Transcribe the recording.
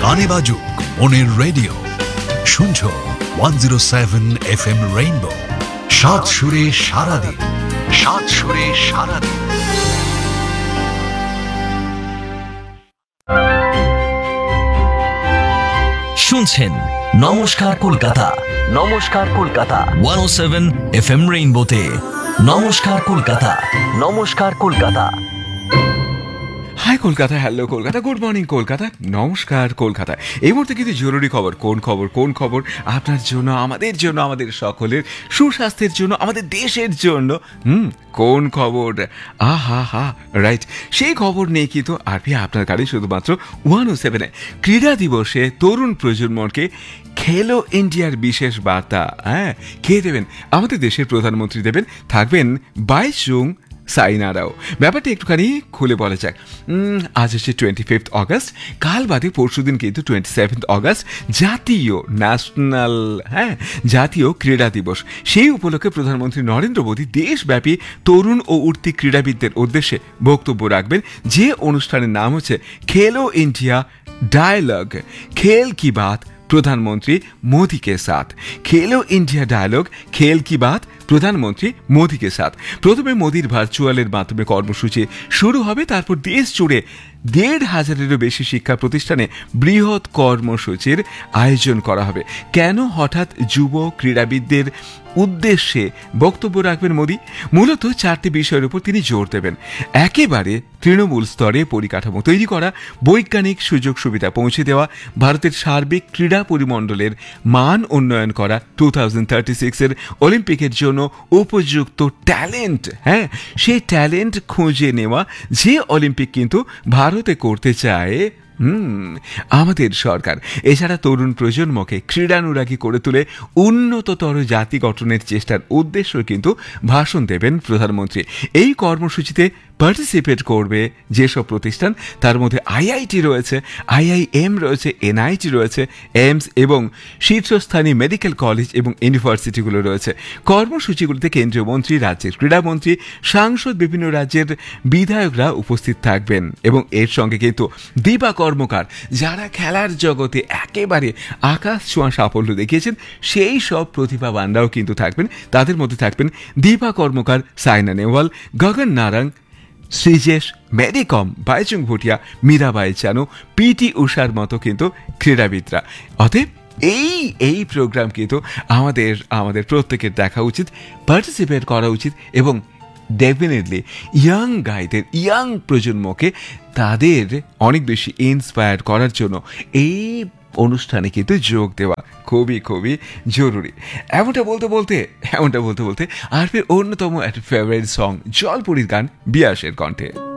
গানে বাজুক মনের রেডিও, শুনছো 107 FM রেইনবো। সাত সুরে সারাদিন, সাত সুরে সারাদিন। শুনছেন নমস্কার কলকাতা, নমস্কার কলকাতা 107 FM রেইনবোতে। নমস্কার কলকাতা, নমস্কার Kolkata. High Kolkata, hello Kolkata, good morning Kolkata, নমস্কার কলকাতা। এই মুহূর্তে কিন্তু জরুরি খবর। কোন খবর? কোন খবর? আপনার জন্য, আমাদের জন্য, আমাদের সকলের সুস্বাস্থ্যের জন্য, আমাদের দেশের জন্য। কোন খবর? আহা হা, রাইট, সেই খবর নেই কিন্তু আরপি আপনার কাছে শুধুমাত্র 107-এ। ক্রীড়া দিবসে তরুণ প্রজন্মকে খেলো ইন্ডিয়ার বিশেষ বার্তা। হ্যাঁ, কে দেবেন? আমাদের দেশের প্রধানমন্ত্রী দেবেন। থাকবেন 22 জুন সাইনারাও। ব্যাপারটা একটুখানি খুলে বলা যাক। আজ হচ্ছে 25 অগস্ট, কাল বাদে পরশুদিন কিন্তু 27 অগস্ট জাতীয় ন্যাশনাল জাতীয় ক্রীড়া দিবস। সেই উপলক্ষে প্রধানমন্ত্রী নরেন্দ্র মোদী দেশব্যাপী তরুণ ও উঠতি ক্রীড়াবিদদের উদ্দেশ্যে বক্তব্য রাখবেন, যে অনুষ্ঠানের নাম হচ্ছে খেলো ইন্ডিয়া ডায়ালগ, খেল কি বাত প্রধানমন্ত্রী মোদি কে সাথ। খেলো ইন্ডিয়া ডায়ালগ, খেল কি বাত প্রধানমন্ত্রী মোদি কে সাথ। প্রথমে মোদির ভার্চুয়ালের মাধ্যমে কর্মসূচি শুরু হবে, তারপর দেশ জুড়ে 1,500-এরও বেশি শিক্ষা প্রতিষ্ঠানে বৃহৎ কর্মসূচির আয়োজন করা হবে। কেন হঠাৎ যুব ক্রীড়াবিদদের উদ্দেশ্যে বক্তব্য রাখবেন মোদি? মূলত 4টি বিষয়ের উপর তিনি জোর দেবেন। একেবারে তৃণমূল স্তরে পরিকাঠামো তৈরি করা, বৈজ্ঞানিক সুযোগ সুবিধা পৌঁছে দেওয়া, ভারতের সার্বিক ক্রীড়া পরিমণ্ডলের মান উন্নয়ন করা, 2036-এর অলিম্পিকের জন্য উপযুক্ত ট্যালেন্ট, সেই ট্যালেন্ট খুঁজে নেওয়া, যে অলিম্পিক কিন্তু ভারতে করতে চায় আমাদের সরকার। এছাড়া তরুণ প্রজন্মকে ক্রীড়ানুরাগী করে তুলে উন্নততর জাতি গঠনের চেষ্টার উদ্দেশ্য কিন্তু ভাষণ দেবেন প্রধানমন্ত্রী। এই কর্মসূচিতে পার্টিসিপেট করবে যেসব প্রতিষ্ঠান, তার মধ্যে আইআইটি রয়েছে, আইআইএম রয়েছে, এনআইটি রয়েছে, এইমস এবং শীর্ষস্থানীয় মেডিকেল কলেজ এবং ইউনিভার্সিটিগুলো রয়েছে। কর্মসূচিগুলিতে কেন্দ্রীয় মন্ত্রী, রাজ্যের ক্রীড়ামন্ত্রী, সাংসদ, বিভিন্ন রাজ্যের বিধায়করা উপস্থিত থাকবেন। এবং এর সঙ্গে কিন্তু দীপা কর্মকার, যারা খেলার জগতে একেবারে আকাশ ছোঁয়া সাফল্য দেখিয়েছেন, সেই সব প্রতিভাবানরাও কিন্তু থাকবেন। তাদের মধ্যে থাকবেন দীপা কর্মকার, সাইনা নেহওয়াল, গগন নারাং, শ্রীজেশ, মেরি কম, বাইচুং ভুটিয়া, মীরাবাই চানু, পিটি উষার মতো কিন্তু ক্রীড়াবিদরা। অতএব এই প্রোগ্রাম কিন্তু আমাদের প্রত্যেকের দেখা উচিত, পার্টিসিপেট করা উচিত এবং ডেফিনেটলি ইয়াং গাইদের, ইয়াং প্রজন্মকে তাদের অনেক বেশি ইন্সপায়ার করার জন্য এই অনুষ্ঠানে কিন্তু যোগ দেওয়া খুবই খুবই জরুরি। এমনটা বলতে বলতে আর অন্যতম একটা ফেভারিট সং, জলপুরির গান বিয়াসের কণ্ঠে।